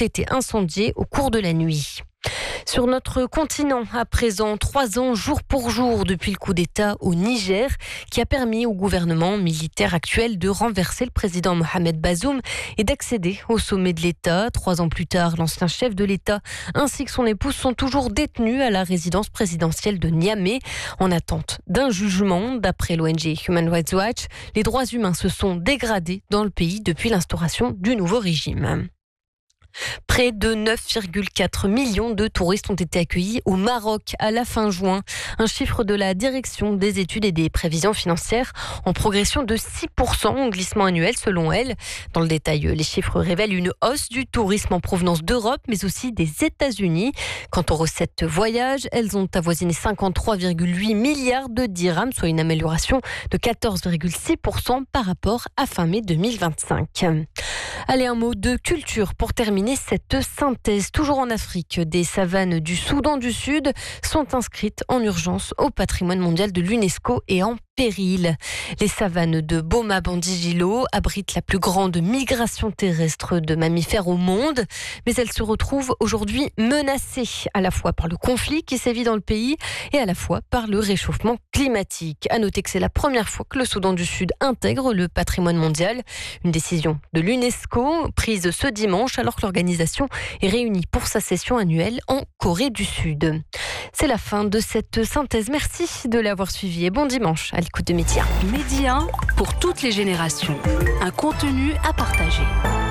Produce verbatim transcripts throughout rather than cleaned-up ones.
été incendiés au cours de la nuit. Sur notre continent, à présent, trois ans jour pour jour depuis le coup d'État au Niger, qui a permis au gouvernement militaire actuel de renverser le président Mohamed Bazoum et d'accéder au sommet de l'État. Trois ans plus tard, l'ancien chef de l'État ainsi que son épouse sont toujours détenus à la résidence présidentielle de Niamey en attente d'un jugement. D'après l'O N G Human Rights Watch, les droits humains se sont dégradés dans le pays depuis l'instauration du nouveau régime. Près de neuf virgule quatre millions de touristes ont été accueillis au Maroc à la fin juin. Un chiffre de la Direction des études et des prévisions financières en progression de six pour cent en glissement annuel selon elle. Dans le détail, les chiffres révèlent une hausse du tourisme en provenance d'Europe mais aussi des États-Unis. Quant aux recettes voyage, elles ont avoisiné cinquante-trois virgule huit milliards de dirhams, soit une amélioration de quatorze virgule six pour cent par rapport à fin mai deux mille vingt-cinq. Allez, un mot de culture pour terminer cette synthèse. Toujours en Afrique, des savanes du Soudan du Sud sont inscrites en urgence au patrimoine mondial de l'UNESCO et en péril. Les savanes de Boma-Bandjilo abritent la plus grande migration terrestre de mammifères au monde, mais elles se retrouvent aujourd'hui menacées à la fois par le conflit qui sévit dans le pays et à la fois par le réchauffement climatique. À noter que c'est la première fois que le Soudan du Sud intègre le patrimoine mondial, une décision de l'UNESCO prise ce dimanche alors que l'organisation est réunie pour sa session annuelle en Corée du Sud. C'est la fin de cette synthèse. Merci de l'avoir suivi et bon dimanche à l'écoute de Média. Média pour toutes les générations. Un contenu à partager.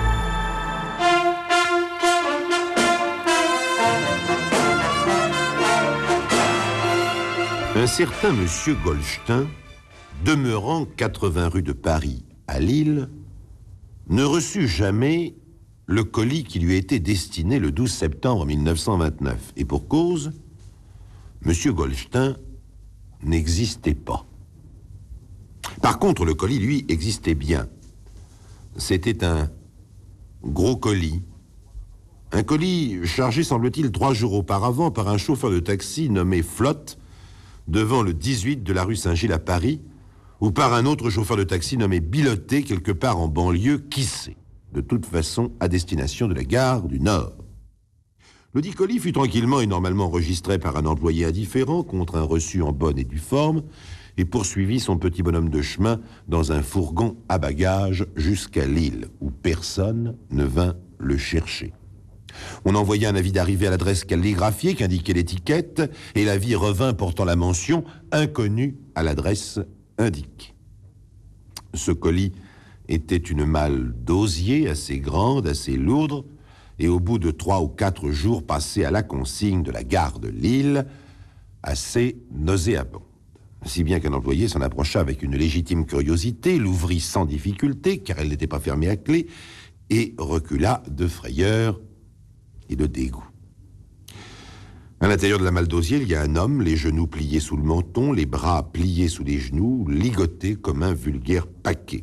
Un certain monsieur Goldstein, demeurant quatre-vingts rue de Paris à Lille, ne reçut jamais le colis qui lui était destiné le douze septembre mille neuf cent vingt-neuf. Et pour cause, monsieur Goldstein n'existait pas. Par contre, le colis, lui, existait bien. C'était un gros colis. Un colis chargé, semble-t-il, trois jours auparavant par un chauffeur de taxi nommé Flotte, devant le dix-huit de la rue Saint-Gilles à Paris, ou par un autre chauffeur de taxi nommé Biloté, quelque part en banlieue, qui sait, de toute façon à destination de la gare du Nord. Le dit colis fut tranquillement et normalement enregistré par un employé indifférent contre un reçu en bonne et due forme et poursuivit son petit bonhomme de chemin dans un fourgon à bagages jusqu'à Lille, où personne ne vint le chercher. On envoya un avis d'arrivée à l'adresse calligraphiée qu'indiquait l'étiquette et l'avis revint portant la mention « Inconnu » à l'adresse indiquée. Ce colis était une malle d'osier assez grande, assez lourde, et au bout de trois ou quatre jours passés à la consigne de la gare de Lille, assez nauséabonde. Si bien qu'un employé s'en approcha avec une légitime curiosité, l'ouvrit sans difficulté, car elle n'était pas fermée à clé, et recula de frayeur et de dégoût. À l'intérieur de la malle d'osier, il y a un homme, les genoux pliés sous le menton, les bras pliés sous les genoux, ligoté comme un vulgaire paquet.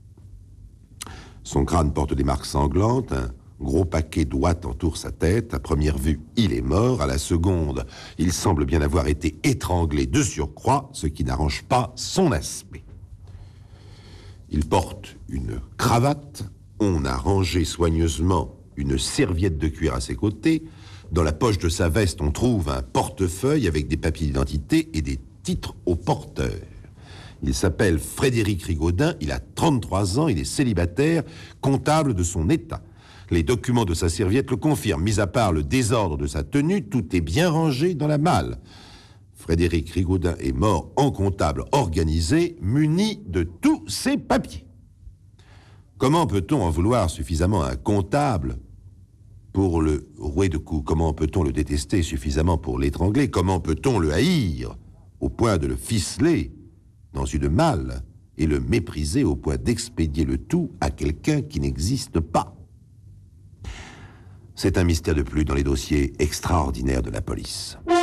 Son crâne porte des marques sanglantes, un gros paquet d'ouate entoure sa tête. À première vue, il est mort. À la seconde, il semble bien avoir été étranglé de surcroît, ce qui n'arrange pas son aspect. Il porte une cravate. On a rangé soigneusement une serviette de cuir à ses côtés. Dans la poche de sa veste, on trouve un portefeuille avec des papiers d'identité et des titres au porteur. Il s'appelle Frédéric Rigaudin, il a trente-trois ans, il est célibataire, comptable de son état. Les documents de sa serviette le confirment. Mis à part le désordre de sa tenue, tout est bien rangé dans la malle. Frédéric Rigaudin est mort en comptable organisé, muni de tous ses papiers. Comment peut-on en vouloir suffisamment à un comptable pour le rouer de coups? Comment peut-on le détester suffisamment pour l'étrangler? Comment peut-on le haïr au point de le ficeler dans une malle et le mépriser au point d'expédier le tout à quelqu'un qui n'existe pas? C'est un mystère de plus dans les dossiers extraordinaires de la police.